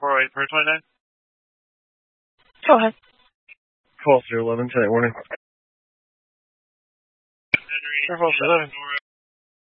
408 per 29. Go ahead. Call 311, 10 warning. Henry. 11.